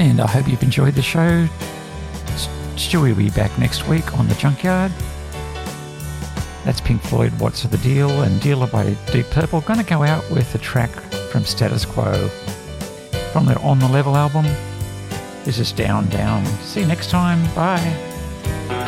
And I hope you've enjoyed the show. Stewie will be back next week on The Junkyard. That's Pink Floyd, What's the Deal, and Dealer by Deep Purple. Going to go out with a track from Status Quo from their On the Level album. This is Down, Down. See you next time. Bye.